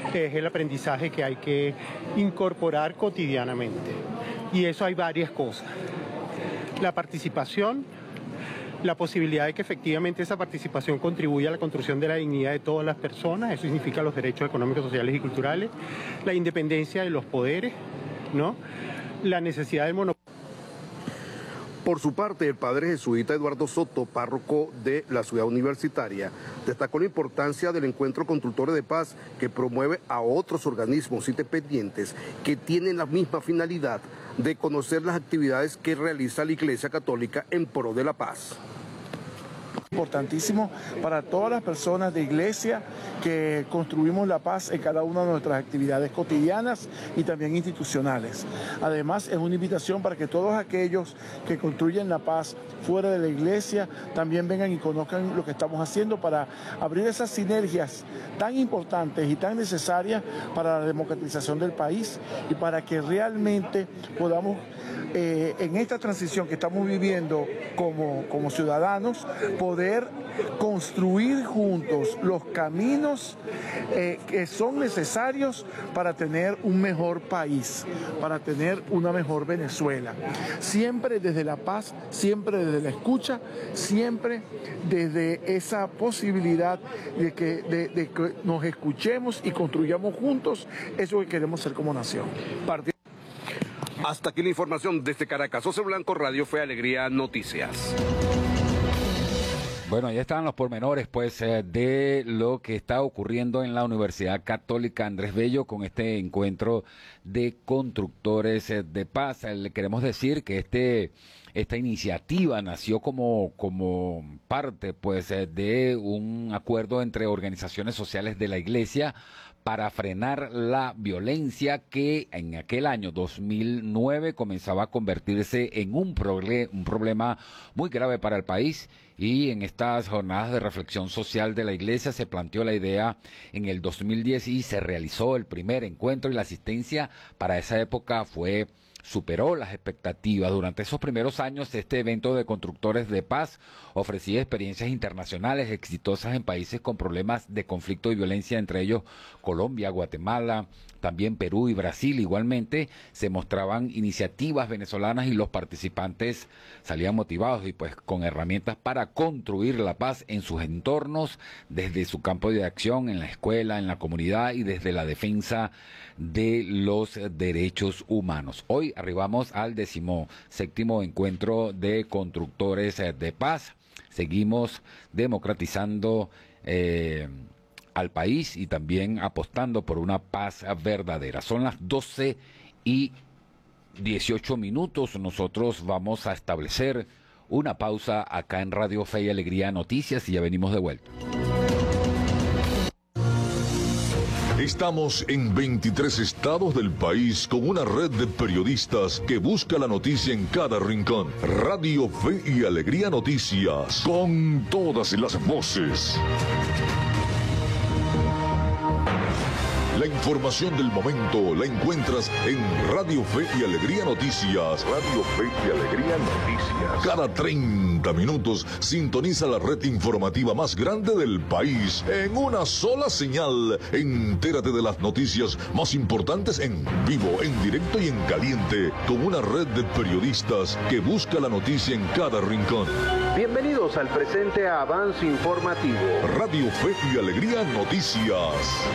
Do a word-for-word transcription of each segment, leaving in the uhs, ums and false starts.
es el aprendizaje que hay que incorporar cotidianamente. Y eso hay varias cosas. La participación, la posibilidad de que efectivamente esa participación contribuya a la construcción de la dignidad de todas las personas, eso significa los derechos económicos, sociales y culturales, la independencia de los poderes, ¿no? La necesidad del monopolio. Por su parte, el padre jesuita Eduardo Soto, párroco de la ciudad universitaria, destacó la importancia del encuentro Constructores de Paz que promueve a otros organismos independientes que tienen la misma finalidad de conocer las actividades que realiza la Iglesia Católica en pro de la paz. Importantísimo para todas las personas de iglesia que construimos la paz en cada una de nuestras actividades cotidianas y también institucionales. Además, es una invitación para que todos aquellos que construyen la paz fuera de la iglesia también vengan y conozcan lo que estamos haciendo para abrir esas sinergias tan importantes y tan necesarias para la democratización del país y para que realmente podamos Eh, en esta transición que estamos viviendo como, como ciudadanos, poder construir juntos los caminos eh, que son necesarios para tener un mejor país, para tener una mejor Venezuela. Siempre desde la paz, siempre desde la escucha, siempre desde esa posibilidad de que, de, de que nos escuchemos y construyamos juntos eso que queremos ser como nación. Partir Hasta aquí la información desde Caracas. José Blanco, Radio Fe y Alegría Noticias. Bueno, ahí están los pormenores, pues, eh, de lo que está ocurriendo en la Universidad Católica Andrés Bello con este encuentro de constructores eh, de paz. Eh, le queremos decir que este esta iniciativa nació como como parte, pues, eh, de un acuerdo entre organizaciones sociales de la Iglesia para frenar la violencia que en aquel año dos mil nueve comenzaba a convertirse en un, proble- un problema muy grave para el país. Y en estas jornadas de reflexión social de la Iglesia se planteó la idea en el dos mil diez y se realizó el primer encuentro, y la asistencia para esa época fue superó las expectativas. Durante esos primeros años, este evento de constructores de paz ofrecía experiencias internacionales exitosas en países con problemas de conflicto y violencia, entre ellos Colombia, Guatemala, también Perú y Brasil. Igualmente se mostraban iniciativas venezolanas y los participantes salían motivados y pues con herramientas para construir la paz en sus entornos, desde su campo de acción, en la escuela, en la comunidad y desde la defensa de los derechos humanos. Hoy arribamos al decimoséptimo encuentro de constructores de paz. Seguimos democratizando eh, al país y también apostando por una paz verdadera. Son las doce y dieciocho minutos. Nosotros vamos a establecer una pausa acá en Radio Fe y Alegría Noticias y ya venimos de vuelta. Estamos en veintitrés estados del país con una red de periodistas que busca la noticia en cada rincón. Radio Fe y Alegría Noticias, con todas las voces. La información del momento la encuentras en Radio Fe y Alegría Noticias. Radio Fe y Alegría Noticias. Cada treinta minutos sintoniza la red informativa más grande del país en una sola señal. Entérate de las noticias más importantes en vivo, en directo y en caliente, con una red de periodistas que busca la noticia en cada rincón. Bienvenidos al presente avance informativo. Radio Fe y Alegría Noticias.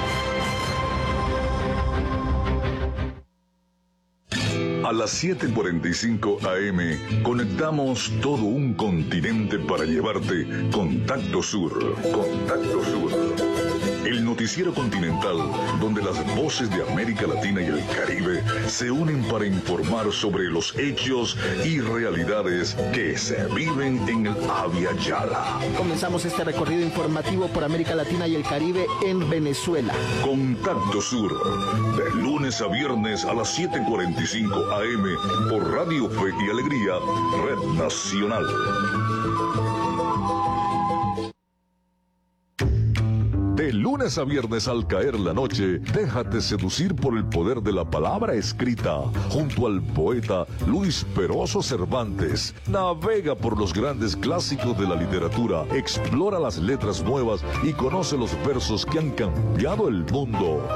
A las siete cuarenta y cinco A M conectamos todo un continente para llevarte Contacto Sur. Contacto Sur. El noticiero continental donde las voces de América Latina y el Caribe se unen para informar sobre los hechos y realidades que se viven en el Abya Yala. Comenzamos este recorrido informativo por América Latina y el Caribe en Venezuela. Contacto Sur, de lunes a viernes a las siete cuarenta y cinco A M por Radio Fe y Alegría, Red Nacional. De lunes a viernes al caer la noche, déjate seducir por el poder de la palabra escrita, junto al poeta Luis Peroso Cervantes. Navega por los grandes clásicos de la literatura, explora las letras nuevas y conoce los versos que han cambiado el mundo.